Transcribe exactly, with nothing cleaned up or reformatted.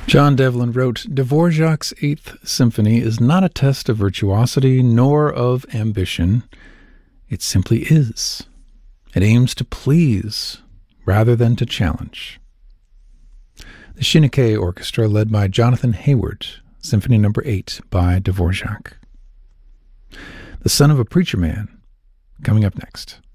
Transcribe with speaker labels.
Speaker 1: John Devlin wrote, Dvorak's Eighth Symphony is not a test of virtuosity nor of ambition. It simply is. It aims to please rather than to challenge. The Shinigami Orchestra, led by Jonathan Hayward, Symphony Number Eight by Dvorak. The Son of a Preacher Man, coming up next.